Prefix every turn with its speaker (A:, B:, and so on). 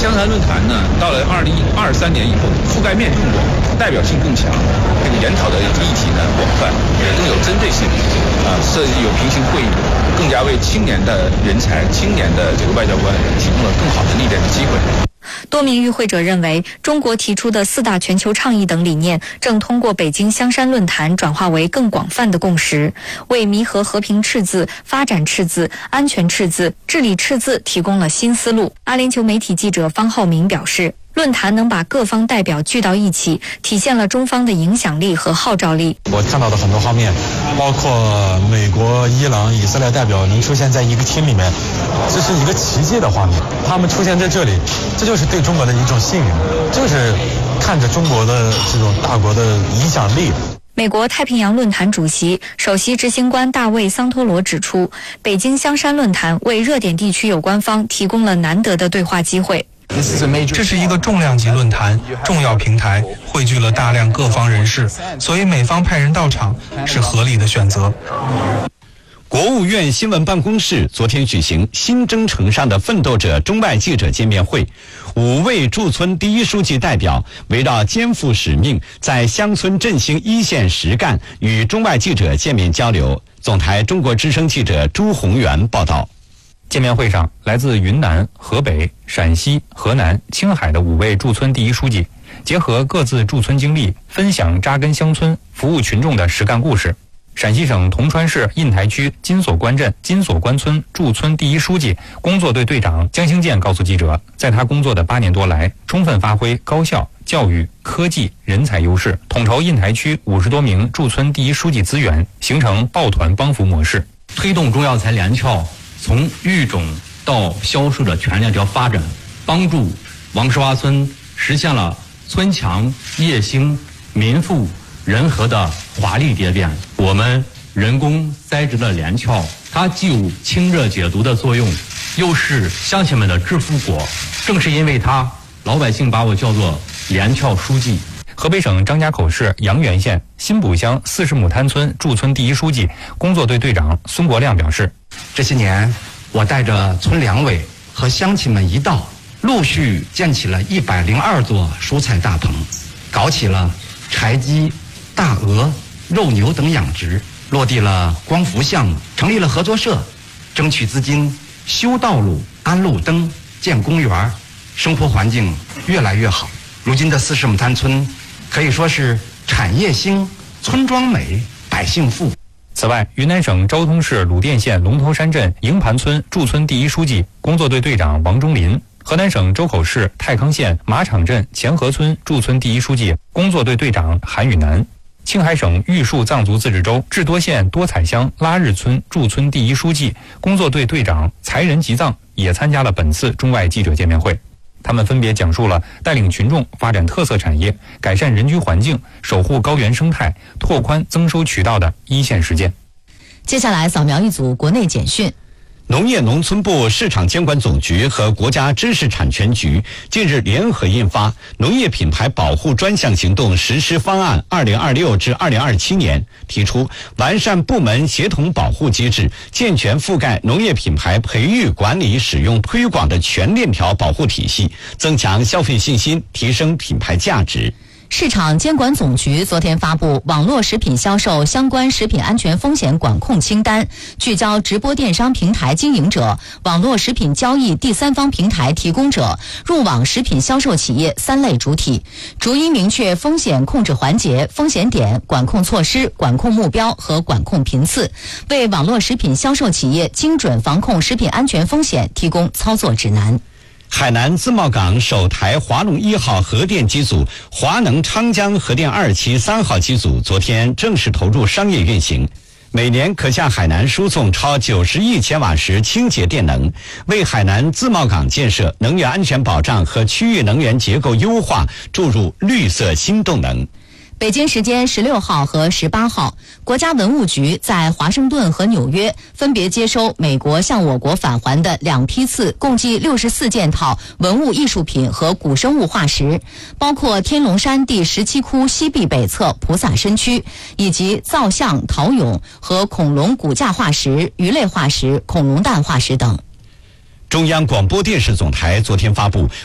A: 香山论坛呢，到了2023年以后，覆盖面更广，代表性更强，这个研讨的议题呢广泛，也更有针对性，设计有平行会议，更加为青年的人才、青年的这个外交官提供了更好的历练的机会。
B: 多名与会者认为，中国提出的4大全球倡议等理念正通过北京香山论坛转化为更广泛的共识，为弥合和平赤字、发展赤字、安全赤字、治理赤字提供了新思路。阿联酋媒体记者方浩明表示，论坛能把各方代表聚到一起，体现了中方的影响力和号召力。
C: 我看到的很多画面，包括美国、伊朗、以色列代表能出现在一个厅里面，这是一个奇迹的画面。他们出现在这里，这就是对中国的一种信任，就是看着中国的这种大国的影响力。
B: 美国太平洋论坛主席、首席执行官大卫·桑托罗指出，北京香山论坛为热点地区有关方提供了难得的对话机会。
D: 这是一个重量级论坛，重要平台，汇聚了大量各方人士，所以美方派人到场是合理的选择。
E: 国务院新闻办公室昨天举行新征程上的奋斗者中外记者见面会，5位驻村第一书记代表围绕肩负使命，在乡村振兴一线实干，与中外记者见面交流。总台中国之声记者朱宏元报道。
F: 见面会上，来自云南、河北、陕西、河南、青海的5位驻村第一书记，结合各自驻村经历，分享扎根乡村、服务群众的实干故事。陕西省铜川市印台区金锁关镇金锁关村驻村第一书记、工作队队长江兴建告诉记者，在他工作的8年多来，充分发挥高校、教育、科技、人才优势，统筹印台区50多名驻村第一书记资源，形成抱团帮扶模式，
G: 推动中药材联侨从育种到销售的全链条发展，帮助王石洼村实现了村强业兴民富人和的华丽蝶变。我们人工栽植的连翘，它既有清热解毒的作用，又是乡亲们的致富果。正是因为它，老百姓把我叫做连翘书记。
F: 河北省张家口市阳原县新堡乡40亩滩村驻村第一书记、工作队队长孙国亮表示，
H: 这些年，我带着村两委和乡亲们一道，陆续建起了102座蔬菜大棚，搞起了柴鸡、大鹅、肉牛等养殖，落地了光伏项目，成立了合作社，争取资金修道路、安路灯、建公园，生活环境越来越好。如今的40亩滩村可以说是产业兴、村庄美、百姓富。
F: 此外，云南省昭通市鲁甸县龙头山镇营盘村驻村第一书记、工作队队长王忠林，河南省周口市太康县马场镇前河村驻村第一书记、工作队队长韩宇南，青海省玉树藏族自治州智多县多彩乡拉日村驻村第一书记、工作队队长才仁吉藏也参加了本次中外记者见面会。他们分别讲述了带领群众发展特色产业、改善人居环境、守护高原生态、拓宽增收渠道的一线实践。
I: 接下来扫描一组国内简讯。
E: 农业农村部市场监管总局和国家知识产权局近日联合印发《农业品牌保护专项行动实施方案 （2026 至2027年）》，提出完善部门协同保护机制，健全覆盖农业品牌培育、管理、使用、推广的全链条保护体系，增强消费信心，提升品牌价值。
I: 市场监管总局昨天发布网络食品销售相关食品安全风险管控清单，聚焦直播电商平台经营者、网络食品交易第三方平台提供者、入网食品销售企业3类主体，逐一明确风险控制环节、风险点、管控措施、管控目标和管控频次，为网络食品销售企业精准防控食品安全风险提供操作指南。
E: 海南自贸港首台华龙1号核电机组华能昌江核电2期3号机组昨天正式投入商业运行，每年可向海南输送超90亿千瓦时清洁电能，为海南自贸港建设、能源安全保障和区域能源结构优化注入绿色新动能。
I: 北京时间16号和18号，国家文物局在华盛顿和纽约分别接收美国向我国返还的2批次，共计64件套文物艺术品和古生物化石，包括天龙山第17窟西壁北侧菩萨身躯，以及造像、陶俑和恐龙骨架化石、鱼类化石、恐龙蛋化石等。
E: 中央广播电视总台昨天发布